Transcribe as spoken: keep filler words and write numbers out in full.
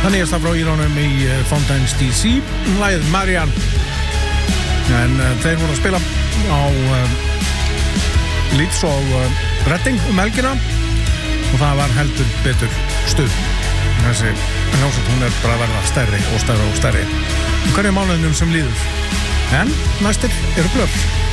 Það nýjasta frá Íránum í Fountains D C, lagið Marianne. En uh, þeir voru að spila á uh, Leeds og uh, Reading um helgina og það var heldur betur stuð. Þessi hljómsveit, hún er bara að verða stærri og stærri og stærri um hverju mánuðinum sem líður. En næstir eru Blur.